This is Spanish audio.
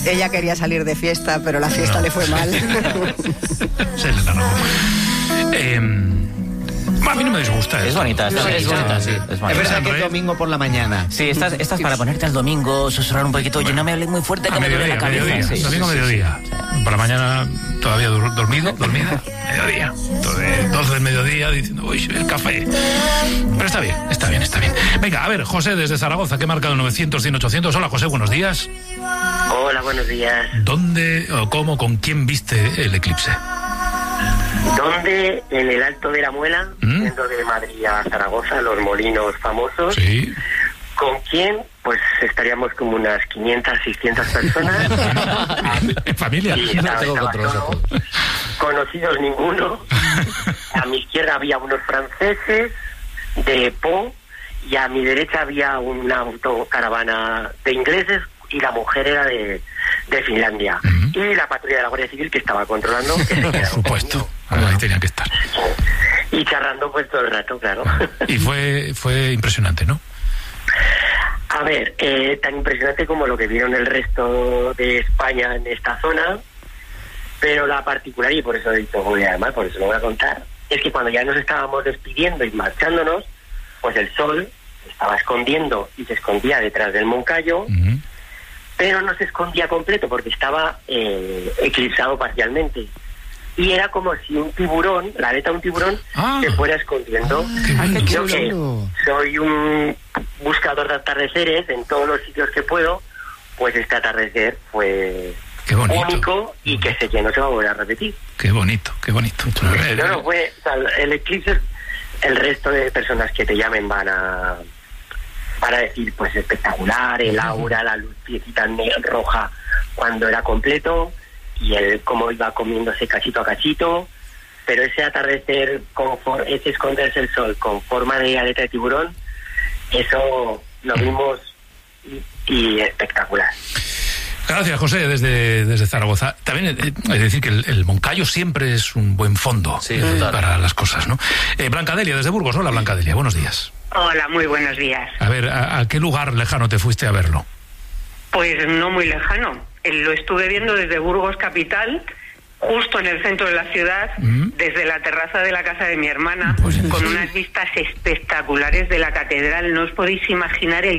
Ella quería salir de fiesta, pero la fiesta le fue mal. Se le largó. A mí no me disgusta. Es bonita, es bonita, sí. Es verdad que es domingo por la mañana. Sí, estás para ponerte al domingo, susurrar un poquito. Oye, no me hables muy fuerte que me duele la cabeza. Mediodía, domingo mediodía. Por la mañana todavía dormida. Mediodía. 12 del mediodía diciendo, uy, el café. Pero está bien. Venga, a ver, José desde Zaragoza, que marca el 900-100-800. Hola, José, buenos días. Hola, buenos días. ¿Dónde o cómo, con quién viste el eclipse? ¿Dónde? En el Alto de la Muela, yendo de Madrid a Zaragoza, los molinos famosos. Sí. ¿Con quién? Pues estaríamos como unas 500, 600 personas. ¿En familia? Sí, no tengo control. Conocidos ninguno. A mi izquierda había unos franceses de Po y a mi derecha había una autocaravana de ingleses y la mujer era de Finlandia. Y la patrulla de la Guardia Civil que estaba controlando. Por supuesto, ahí tenían que estar. Y charlando pues todo el rato, claro. Y fue impresionante, ¿no? A ver, tan impresionante como lo que vieron el resto de España en esta zona, pero la particular, y por eso he dicho, además, por eso lo voy a contar, es que cuando ya nos estábamos despidiendo y marchándonos, pues el sol estaba escondiendo y se escondía detrás del Moncayo, pero no se escondía completo porque estaba eclipsado parcialmente. Y era como si un tiburón, la aleta de un tiburón, se fuera escondiendo. Y yo que soy un buscador de atardeceres en todos los sitios que puedo, pues este atardecer fue único y que sé que no se va a volver a repetir. Qué bonito. No, fue, o sea, el eclipse, el resto de personas que te llamen van a decir, pues espectacular, el aura, la luciecita roja cuando era completo, y él cómo iba comiéndose cachito a cachito, pero ese atardecer, ese esconderse el sol con forma de aleta de tiburón, eso lo vimos y espectacular. Gracias, José, desde Zaragoza. También hay que decir que el Moncayo siempre es un buen fondo para las cosas, ¿no? Blancadelia, desde Burgos. Hola, Blancadelia, buenos días. Hola, muy buenos días. A ver, ¿a qué lugar lejano te fuiste a verlo? Pues no muy lejano. Lo estuve viendo desde Burgos capital, justo en el centro de la ciudad, desde la terraza de la casa de mi hermana, con unas vistas espectaculares de la catedral. No os podéis imaginar el